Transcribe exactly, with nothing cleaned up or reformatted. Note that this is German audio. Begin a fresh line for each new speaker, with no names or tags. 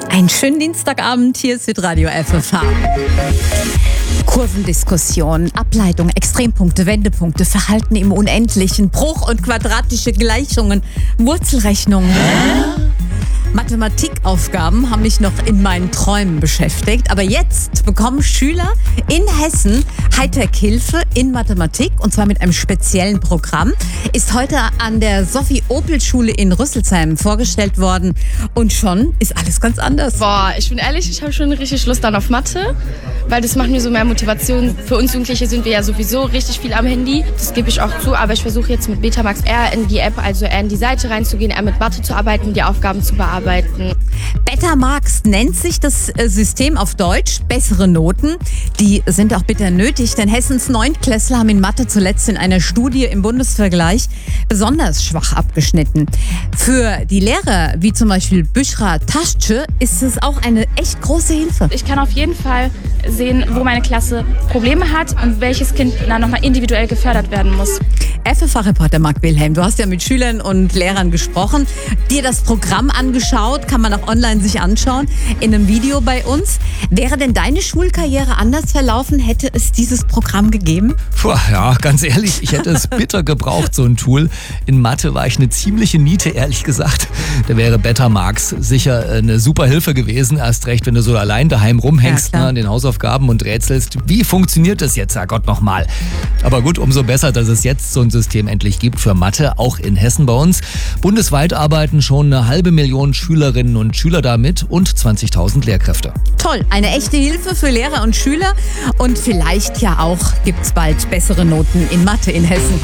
Einen schönen Dienstagabend, hier ist Hitradio F F H. Kurvendiskussion, Ableitung, Extrempunkte, Wendepunkte, Verhalten im Unendlichen, Bruch- und quadratische Gleichungen, Wurzelrechnungen. Hä? Mathematikaufgaben haben mich noch in meinen Träumen beschäftigt. Aber jetzt bekommen Schüler in Hessen Hightech-Hilfe in Mathematik, und zwar mit einem speziellen Programm. Ist heute an der Sophie-Opel-Schule in Rüsselsheim vorgestellt worden. Und schon ist alles ganz anders.
Boah, ich bin ehrlich, ich habe schon richtig Lust dann auf Mathe, weil das macht mir so mehr Motivation. Für uns Jugendliche sind wir ja sowieso richtig viel am Handy, das gebe ich auch zu, aber ich versuche jetzt mit Betamax eher in die App, also eher in die Seite reinzugehen, eher mit Mathe zu arbeiten, die Aufgaben zu bearbeiten.
Betamax nennt sich das System auf Deutsch. Bessere Noten, die sind auch bitter nötig, denn Hessens Neuntklässler haben in Mathe zuletzt in einer Studie im Bundesvergleich besonders schwach abgeschnitten. Für die Lehrer, wie zum Beispiel Büchra Taschce, ist es auch eine echt große Hilfe.
Ich kann auf jeden Fall sehen, wo meine Klasse Probleme hat und welches Kind dann nochmal individuell gefördert werden muss.
F F H-Reporter Marc Wilhelm, du hast ja mit Schülern und Lehrern gesprochen, dir das Programm angeschaut, kann man auch online sich anschauen, in einem Video bei uns. Wäre denn deine Schulkarriere anders verlaufen, hätte es dieses Programm gegeben?
Puh, ja, ganz ehrlich, ich hätte es bitter gebraucht, so ein Tool. In Mathe war ich eine ziemliche Niete, ehrlich gesagt. Da wäre Betamax sicher eine super Hilfe gewesen, erst recht, wenn du so allein daheim rumhängst, ja, ne, an den Hausaufgaben und rätselst. Wie funktioniert das jetzt, Herrgott, nochmal? Aber gut, umso besser, dass es jetzt so ein System endlich gibt für Mathe, auch in Hessen bei uns. Bundesweit arbeiten schon eine halbe Million Schülerinnen und Schüler damit und zwanzigtausend Lehrkräfte.
Toll, eine echte Hilfe für Lehrer und Schüler. Und vielleicht ja auch gibt es bald bessere Noten in Mathe in Hessen.